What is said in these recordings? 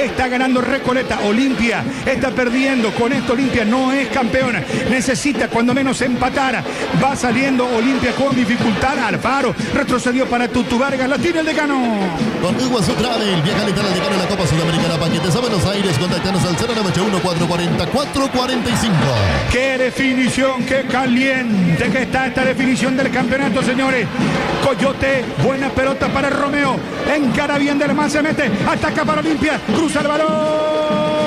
está ganando Recoleta. Olimpia está perdiendo, con esto Olimpia no es campeona, necesita cuando menos empatar. Va saliendo Olimpia con dificultad. Alfaro retrocedió para Tutu Vargas, la tiene el decano. Con Iguazú Travel, viaja al decano en la Copa Sudamericana, paquetes a Buenos Aires, contactanos al 098-440-445. Qué definición, qué caliente que está esta definición del campeonato, señores. Coyote, buena pelota para Romeo, encara bien del más, se mete, ataca para Olimpia, cruza el balón.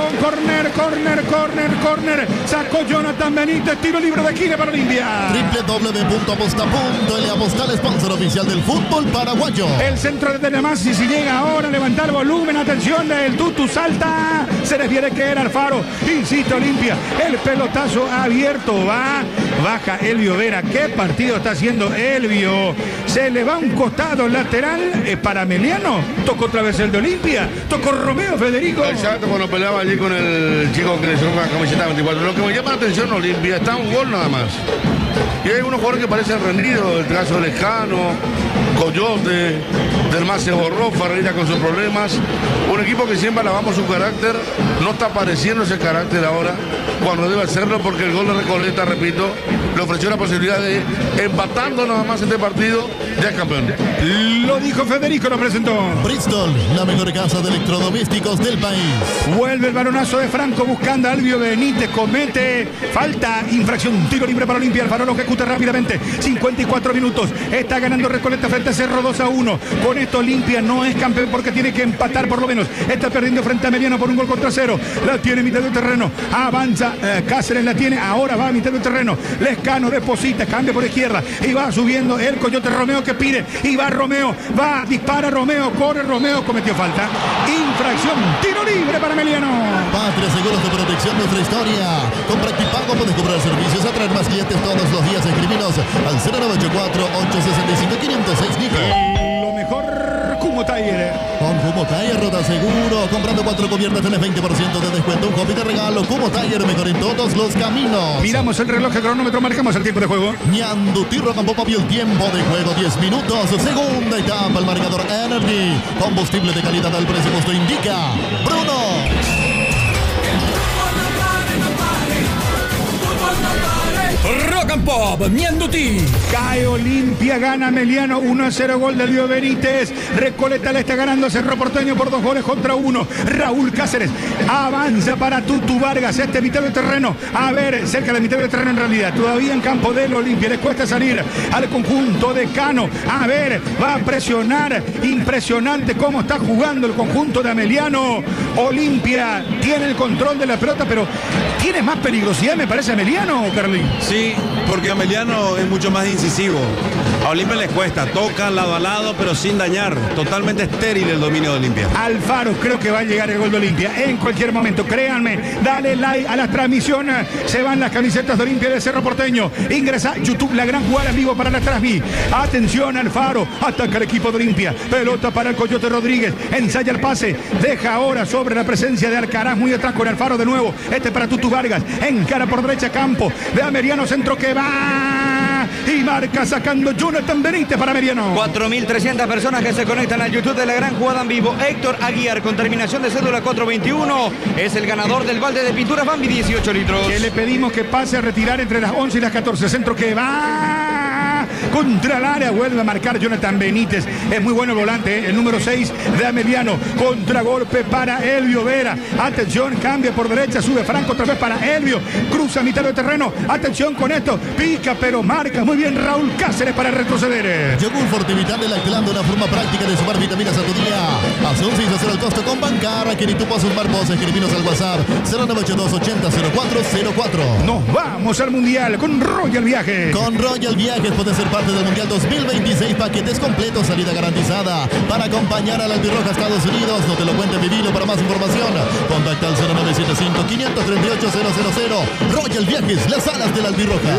Corner. Sacó Jonathan Benítez, tiro libre de esquina para Olimpia. www.aposta.l, Apostal, sponsor oficial del fútbol paraguayo. El centro de Telemás, y si llega ahora a levantar volumen, atención del Tutu, salta, se refiere que era Alfaro, insiste Olimpia, el pelotazo abierto, baja Elvio Vera. ¿Qué partido está haciendo Elvio? Se le va un costado lateral para Meliano, tocó otra vez el de Olimpia, tocó Romeo Federico. Exacto, cuando peleaba allí con el chico que le hizo una camiseta 24. Lo que me llama la atención Olimpia está un gol nada más. Y hay unos jugadores que parecen rendidos, el caso de Lescano, Coyote, del más se borró, Ferreira con sus problemas. Un equipo que siempre alabamos su carácter, no está apareciendo ese carácter ahora, cuando debe hacerlo, porque el gol de Recoleta, repito, le ofreció la posibilidad de, empatando nada más este partido, ya es campeón. Lo dijo Federico, lo presentó. Bristol, la mejor casa de electrodomésticos del país. Vuelve el balonazo de Franco buscando a Elvio Benítez, comete falta, infracción, tiro libre para Olimpia. Alfaro lo ejecuta rápidamente, 54 minutos, está ganando Recoleta frente a Cerro 2-1. Con esto Olimpia no es campeón porque tiene que empatar por lo menos, está perdiendo frente a Mediano por un gol contra cero. La tiene mitad del terreno, avanza Cáceres, la tiene, ahora va a mitad del terreno, Lescano deposita, cambia por izquierda y va subiendo el Coyote Romeo que pide, y va Romeo, dispara Romeo, corre Romeo, cometió falta, infracción, tiro libre para Meliano. Patria Seguros de Protección, nuestra historia. Con Practipago puedes cobrar servicios, atraer más clientes todos los días. Escribinos al 098-865-506 Nico. Lo mejor, Kumo Tire. Con Kumo Tire, Rota Seguro. Comprando 4 cubiertas tenés 20% de descuento. Un hobby de regalo. Kumo Tire, mejor en todos los caminos. Miramos el reloj, el cronómetro, marcamos el tiempo de juego. Ñandutirro Campo Papi, el tiempo de juego 10 minutos. Segunda etapa, el marcador Energy. Combustible de calidad al presupuesto indica Bruno. Rock and Pop, Ñanduti. Cae Olimpia, gana Meliano, 1-0, gol de Elvio Benítez. Recoleta le está ganando a Cerro Porteño por 2-1. Raúl Cáceres avanza para Tutu Vargas, mitad del terreno. A ver, cerca de mitad del terreno en realidad. Todavía en campo del Olimpia, le cuesta salir al conjunto de Cano. A ver, va a presionar. Impresionante cómo está jugando el conjunto de Ameliano. Olimpia tiene el control de la pelota, pero tiene más peligrosidad, me parece, Ameliano, Carlín. Sí, porque Ameliano es mucho más incisivo. A Olimpia les cuesta, toca lado a lado, pero sin dañar. Totalmente estéril el dominio de Olimpia. Alfaro, creo que va a llegar el gol de Olimpia en cualquier momento, créanme. Dale like a la transmisión. Se van las camisetas de Olimpia de Cerro Porteño. Ingresa YouTube, la gran jugada en vivo para la transmisión. Atención, Alfaro, ataca el equipo de Olimpia. Pelota para el Coyote Rodríguez. Ensaya el pase. Deja ahora sobre la presencia de Alcaraz muy atrás con Alfaro de nuevo. Para Tutu Vargas. Encara por derecha campo de Ameliano, centro que va y marca sacando Jonathan Benítez para Ameliano. 4.300 personas que se conectan al YouTube de la gran jugada en vivo. Héctor Aguiar, con terminación de cédula 421, es el ganador del balde de pinturas Bambi 18 litros. Que le pedimos que pase a retirar entre las 11 y las 14. Centro que va contra el área, vuelve a marcar Jonathan Benítez. Es muy bueno el volante, el número 6 de Ameliano. Contragolpe para Elvio Vera. Atención, cambia por derecha, sube Franco otra vez para Elvio. Cruza a mitad del terreno. Atención con esto. Pica, pero marca muy bien Raúl Cáceres para retroceder. Yogur Fortivital de Lactlando, una forma práctica de sumar vitaminas a tu día. Haz un 6 a 0 al costo con Bancara. Que ni tú puedas sumar vos. Escribinos al WhatsApp 0982 80 0404. Nos vamos al Mundial con Royal Viajes. Con Royal Viajes puedes ser parte del Mundial 2026. Paquetes completos, salida garantizada. Para acompañar a la Albirroja a Estados Unidos. No te lo cuente, vivilo. Para más información, contacta al 0975 538 000. Royal Viajes, las alas de la Albirroja.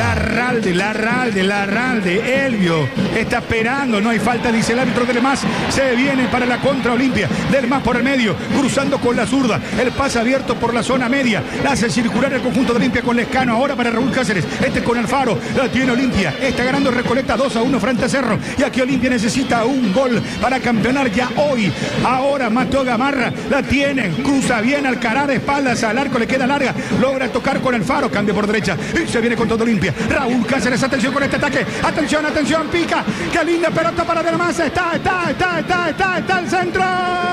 Larralde, Elvio está esperando, no hay falta, dice el árbitro del MAS. Se viene para la contra Olimpia, del MAS por el medio, cruzando con la zurda, el pase abierto por la zona media, la hace circular el conjunto de Olimpia con Lescano, ahora para Raúl Cáceres, con Alfaro, la tiene Olimpia, está ganando Recoleta Recoleta 2-1 frente a Cerro. Y aquí Olimpia necesita un gol para campeonar ya hoy. Ahora Mateo Gamarra la tiene, cruza bien Alcaraz de espaldas al arco, le queda larga, logra tocar con Alfaro, cambia por derecha y se viene con todo Olimpia. Raúl Cáceres, atención con este ataque, atención, atención, pica, qué linda pelota para Delmas, está el centro.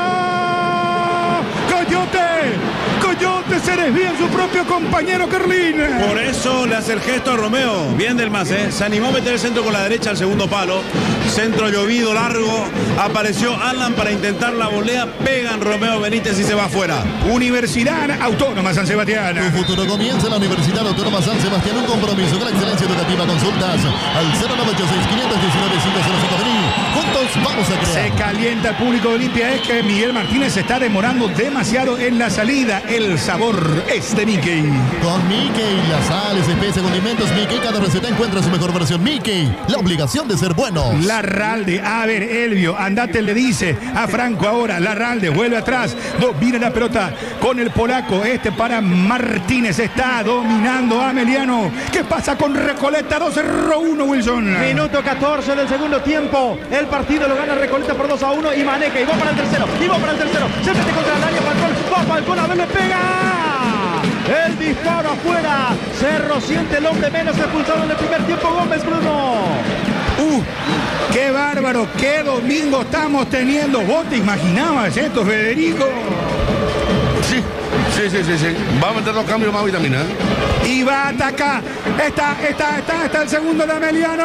Coyote se desvía en su propio compañero Carlín. Por eso le hace el gesto a Romeo. Bien del Mas, se animó a meter el centro con la derecha al segundo palo. Centro llovido, largo. Apareció Alan para intentar la volea. Pegan Romeo Benítez y se va afuera. Universidad Autónoma San Sebastián. Tu futuro comienza en la Universidad Autónoma San Sebastián. Un compromiso con la excelencia educativa. Consultas al 0986-519-505. Vení, juntos vamos a crear. Se calienta el público de Olimpia. Es que Miguel Martínez se está demorando demasiado en la salida. El sabor es de Mickey. Con Mickey, las sales, especies, condimentos Mickey, cada receta encuentra su mejor versión. Mickey, la obligación de ser buenos. Larralde, a ver, Elvio, andate, le dice a Franco ahora. Larralde vuelve atrás, domina la pelota con el polaco. Para Martínez, está dominando a Ameliano. ¿Qué pasa con Recoleta? 2-1, Wilson. Minuto 14 del segundo tiempo. El partido lo gana Recoleta por 2-1 y Maneca. Y va para el tercero. Se mete contra el área. Falcón, a ver, le pega. El disparo afuera. Cerro siente el hombre menos expulsado en el primer tiempo. Gómez, Bruno. ¡Qué bárbaro! ¡Qué domingo estamos teniendo! ¿Vos te imaginabas esto, Federico? Sí. Va a meter 2 cambios más vitamina. Y va a atacar. Está el segundo de Ameliano.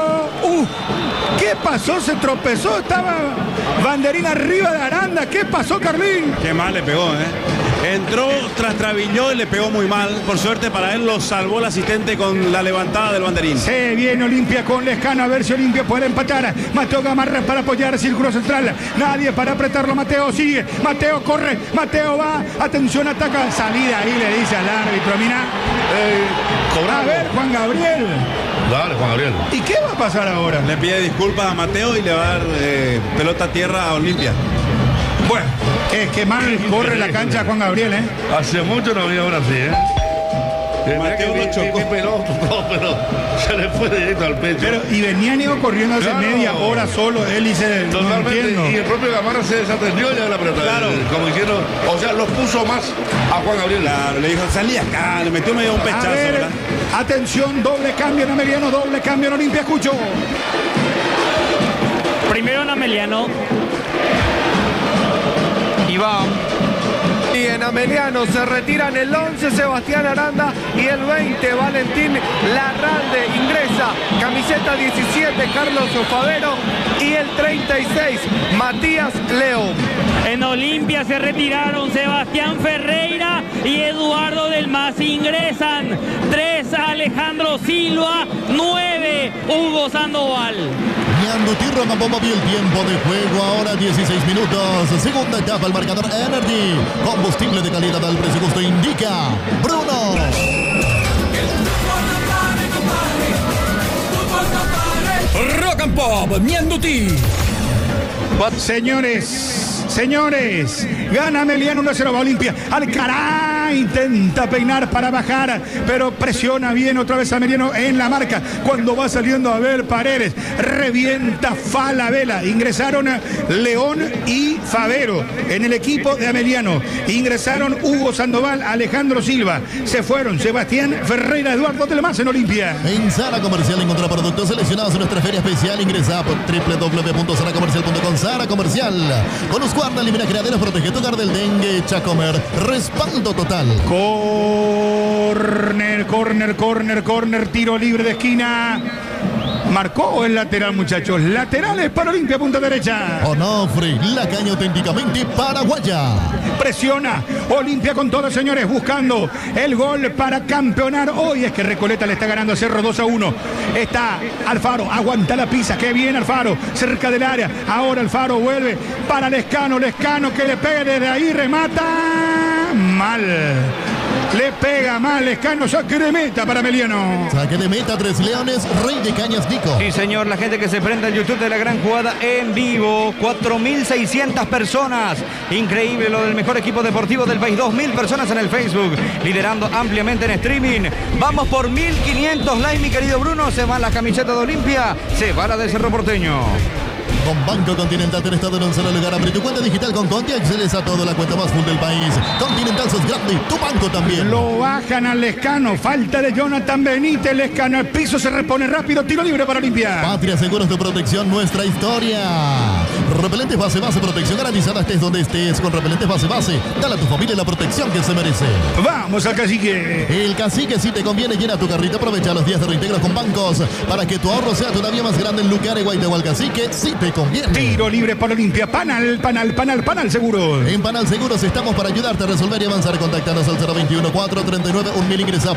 ¿Qué pasó? Se tropezó. Estaba Banderín arriba de Aranda. ¿Qué pasó, Carlín? Qué mal le pegó, Entró, trastabilló y le pegó muy mal. Por suerte para él lo salvó el asistente con la levantada del banderín. Se viene Olimpia con Lescano. A ver si Olimpia puede empatar. Mateo Gamarra para apoyar círculo central. Nadie para apretarlo. Mateo sigue. Mateo corre. Mateo va. Atención, ataca. Salida ahí, le dice al árbitro. Mira. A ver, Juan Gabriel. Dale, Juan Gabriel. ¿Y qué va a pasar ahora? Le pide disculpas a Mateo y le va a dar pelota a tierra a Olimpia. Bueno, es que mal corre la cancha Juan Gabriel, Hace mucho no había ahora así, Mateo lo chocó. Pero se le fue directo al pecho. Y venía Nico corriendo hace media hora solo, él y se... Totalmente, no y el propio Gamarra se desatendió ya de la pelota. Claro. Como hicieron, o sea, los puso más a Juan Gabriel. Claro, le dijo, salí acá, le metió medio un pechazo, a ver, ¿verdad? atención, doble cambio en Ameliano, doble cambio en Olimpia, escucho. Primero en Ameliano. Iván. Y en Ameliano se retiran el 11 Sebastián Aranda y el 20 Valentín Larralde. Ingresa camiseta 17 Carlos Favero y el 36 Matías León. En Olimpia se retiraron Sebastián Ferreira y Eduardo del Mas. Ingresan 3 Alejandro Silva, 9 Hugo Sandoval. Ñandutirro Mambomba vio el tiempo de juego, ahora 16 minutos. Segunda etapa, el marcador Energy. Combustible de calidad al precio justo, indica Bruno. Rock and Pop, Ñanduti. Señores, gana Ameliano 1-0, va Olimpia. Alcaraz intenta peinar para bajar, pero presiona bien otra vez Ameliano en la marca. Cuando va saliendo Abel Paredes, revienta Falabella. Ingresaron León y Favero en el equipo de Ameliano. Ingresaron Hugo Sandoval, Alejandro Silva. Se fueron Sebastián Ferreira, Eduardo Delmas en Olimpia. En Sara Comercial encontrará productos seleccionados en nuestra feria especial. Ingresa por www.saracomercial.com. Sara Comercial. Con los guarda, elimina criaderos, protege tu hogar del dengue, echa a comer. Respaldo total. Corner, tiro libre de esquina. Marcó el lateral, muchachos. Laterales para Olimpia, punta derecha. Onofre, la caña auténticamente paraguaya. Presiona Olimpia con todo, señores, buscando el gol para campeonar. Hoy es que Recoleta le está ganando a Cerro 2-1. Está Alfaro, aguanta la pisa. Qué bien Alfaro, cerca del área. Ahora Alfaro vuelve para Lescano que le pega desde ahí, remata. Mal. Le pega mal Lescano, saque de meta para Meliano. Saque de meta, Tres Leones, Rey de Cañas, Nico. Sí, señor, la gente que se prende al YouTube de la gran jugada en vivo. 4.600 personas. Increíble lo del mejor equipo deportivo del país. 2.000 personas en el Facebook, liderando ampliamente en streaming. Vamos por 1.500 likes, mi querido Bruno. Se va la camiseta de Olimpia, se va la de Cerro Porteño. Con Banco Continental tenés todo en un solo lugar. Abre tu cuenta digital con Conti, accedes a toda la cuenta más full del país. Continental sos grande, tu banco también. Lo bajan al Lescano, falta de Jonathan Benítez. Lescano al piso, se repone rápido, tiro libre para Olimpia. Patria Seguros de Protección, nuestra historia. Repelentes base, protección garantizada estés donde estés. Con repelentes base, dale a tu familia la protección que se merece. Vamos al cacique. El cacique, si te conviene, llena tu carrito. Aprovecha los días de reintegro con bancos para que tu ahorro sea todavía más grande en Lucar, Guaiteo al cacique, si te conviene. Tiro libre para Olimpia. Panal Seguros. En Panal Seguros estamos para ayudarte a resolver y avanzar. Contactanos al 021-439-1000. Ingresa a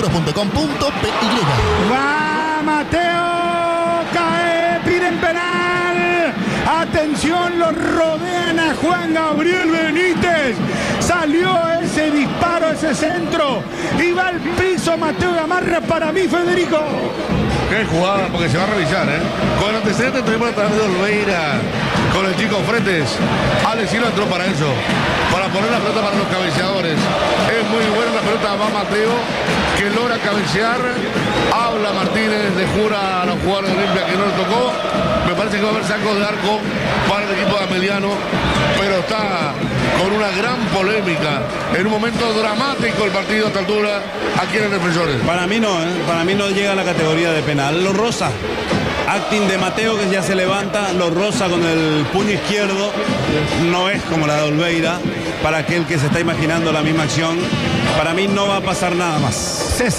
panalseguros.com.py. Va Mateo, cae, piden penal. Atención, lo rodean a Juan Gabriel Benítez. Salió ese disparo, ese centro. Y va al piso Mateo Gamarra. Para mí, Federico. Qué jugada, porque se va a revisar, ¿eh? Con el antecedente tuvimos a través de Olveira, con el chico Fretes. Alex Silva entró para eso, para poner la pelota para los cabeceadores. Es muy buena la pelota, va Mateo, que logra cabecear. Habla Martínez, le jura a los jugadores de Olimpia que no le tocó. Me parece que va a haber sacos de arco para el equipo de Ameliano, pero está con una gran polémica. En un momento dramático el partido a esta altura, aquí en el Defensores. Para mí no, para mí no llega a la categoría de penal. Lo rosa. Acting de Mateo, que ya se levanta, lo rosa con el puño izquierdo. No es como la de Olveira. Para aquel que se está imaginando la misma acción, para mí no va a pasar nada más.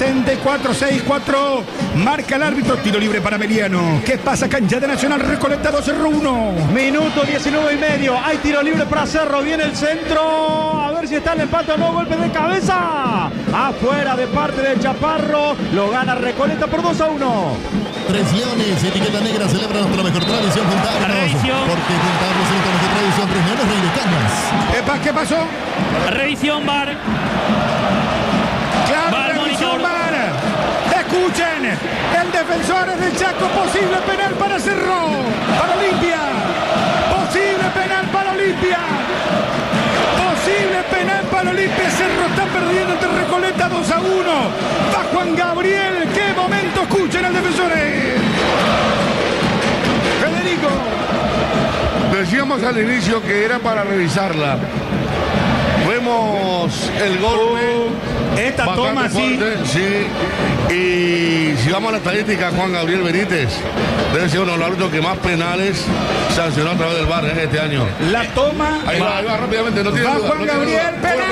64-64, marca el árbitro, tiro libre para Meliano. ¿Qué pasa? Cancha de Nacional, Recoleta 2-0-1. Minuto 19:30, hay tiro libre para Cerro, viene el centro, a ver si está el empate o no, golpe de cabeza. Afuera de parte de Chaparro, lo gana Recoleta por 2-1. Tres Leones, etiqueta negra, celebra nuestra mejor tradición, juntarnos. Revisión. Porque juntarnos es nuestra mejor tradición. Tres Leones, Rey de Cañas. Epa, ¿qué pasó? Revisión VAR. Claro, VAR, revisión monitor. VAR. Escuchen, el defensor es del Chaco, posible penal para Cerro, para Olimpia. Posible penal para Olimpia. Posible penal para Olimpia. Cerro está perdiendo ante Recoleta 2-1. Va Juan Gabriel. Qué momento, escuchen al defensor. Federico. Decíamos al inicio que era para revisarla. Vemos el golpe. Esta bastante toma sí. fuerte, sí. Y si vamos a la estadística, Juan Gabriel Benítez debe ser uno de los árbitros que más penales sancionó a través del VAR este año. La toma. Ahí va rápidamente. No tiene Va duda, Juan no tiene Gabriel. duda. Penal.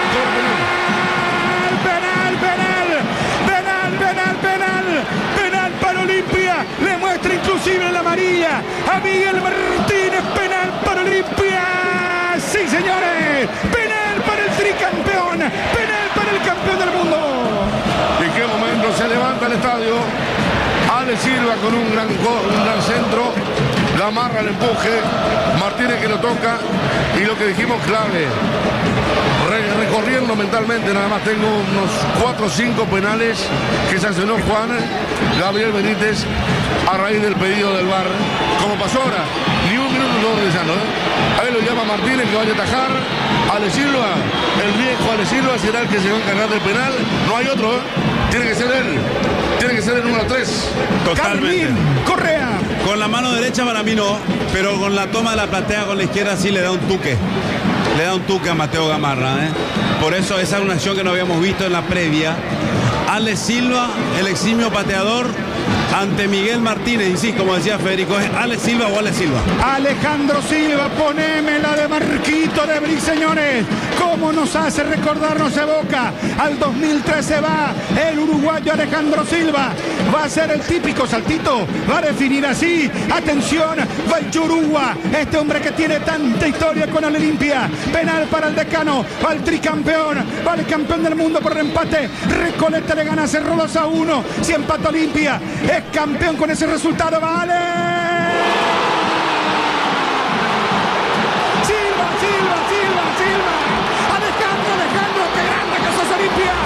Penal para Olimpia. Le muestra inclusive la amarilla a Miguel Martínez. Penal para Olimpia. Sí, señores. Penal para el tricampeón. Penal para el campeón del mundo. ¿En qué momento se levanta el estadio? Alex Silva con un gran centro. Gamarra el empuje. Martínez que lo toca. Y lo que dijimos clave. Recorriendo mentalmente, nada más tengo unos 4 o 5 penales que sancionó Juan Gabriel Benítez a raíz del pedido del VAR. Como pasó ahora, ni un minuto no realizando. Ahí lo llama Martínez que vaya a atajar. Alex Silva, el viejo Alex Silva será el que se va a encargar del penal. No hay otro, tiene que ser él. Tiene que ser el número 3. Totalmente. Carlín Correa. Con la mano derecha para mí no, pero con la toma de la platea con la izquierda sí le da un tuque. Le da un tuque a Mateo Gamarra, ¿eh? Por eso esa es una acción que no habíamos visto en la previa. Alex Silva, el eximio pateador, ante Miguel Martínez. Y sí, como decía Federico, ¿es Alex Silva o Alex Silva? Alejandro Silva, poneme la de Marquito de Briz, señores. Cómo nos hace recordarnos Evoca. Al 2013 va el uruguayo Alejandro Silva. Va a ser el típico saltito. Va a definir así. Atención, va el Churúa. Este hombre que tiene tanta historia con el Olimpia. Penal para el decano. Va el tricampeón. Va el campeón del mundo por empate. Recoleta le gana a Cerro 2-1. Si empata Olimpia, es campeón con ese resultado. ¡Vale! Silva. Alejandro, qué grande que sos Olimpia.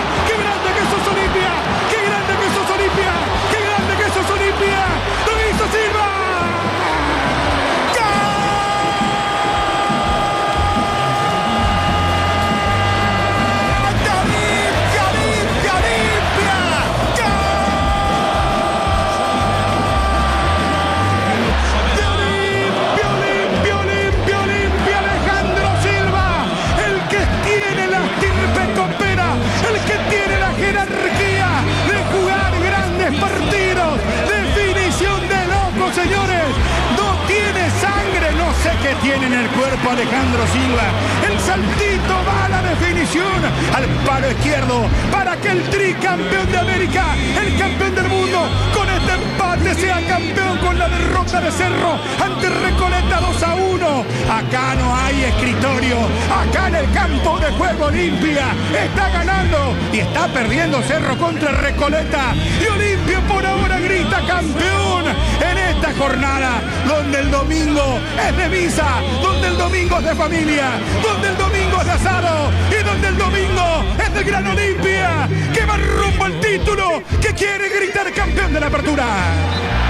tiene la estirpe copera, el que tiene la jerarquía de jugar grandes partidos. Definición de loco, señores. No tiene sangre, no sé qué tiene en el cuerpo Alejandro Silva. El saltito va a la definición, al palo izquierdo, para que el tricampeón de América, el campeón del mundo, con este empate sea campeón con la derrota de Cerro ante Recoleta 2-1. Acá no hay escritorio, acá en el campo de juego Olimpia está ganando y está perdiendo Cerro contra Recoleta. Y Olimpia por ahora grita campeón en esta jornada, donde el domingo es de misa, donde el domingo es de familia, donde el domingo es de asado y donde el domingo es del Gran Olimpia, que va rumbo al título, que quiere gritar campeón de la apertura.